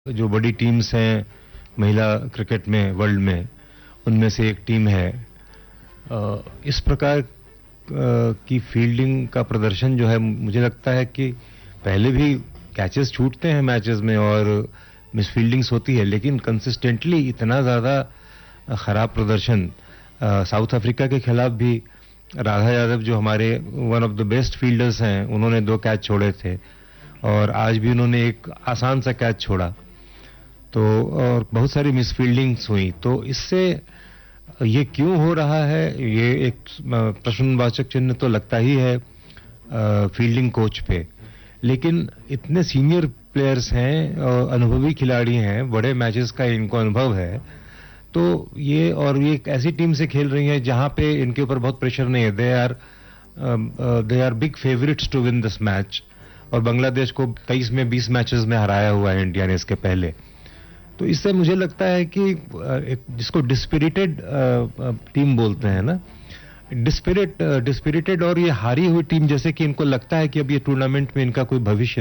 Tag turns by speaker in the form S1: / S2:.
S1: जो बड़ी टीम्स हैं महिला क्रिकेट में वर्ल्ड में, उनमें से एक टीम है। इस प्रकार की फील्डिंग का प्रदर्शन जो है, मुझे लगता है कि पहले भी कैचेस छूटते हैं मैचेस में और मिसफील्डिंग्स होती है, लेकिन कंसिस्टेंटली इतना ज़्यादा खराब प्रदर्शन साउथ अफ्रीका के खिलाफ भी राधा यादव जो हमारे one of the best fielders हैं, उन्होंने 2 कैच छोड़े थे और आज भी उन्होंने एक आसान सा कैच छोड़ा, तो और बहुत सारी मिसफील्डिंग्स हुई। तो इससे ये क्यों हो रहा है, ये एक प्रश्नवाचक चिन्ह तो लगता ही है फील्डिंग कोच पे। लेकिन इतने सीनियर प्लेयर्स हैं, अनुभवी खिलाड़ी हैं, बड़े मैचेस का इनको अनुभव है, तो ये एक ऐसी टीम से खेल रही है जहां पे इनके ऊपर बहुत प्रेशर नहीं है। They are big favourites to win this match, और बांग्लादेश को 23 में 20 मैचेस में हराया हुआ है इंडिया ने इसके पहले। तो इससे मुझे लगता है कि जिसको डिस्पिरिटेड टीम बोलते हैं ना, डिस्पिरिटेड, और ये हारी हुई टीम, जैसे कि इनको लगता है कि अब ये टूर्नामेंट में इनका कोई भविष्य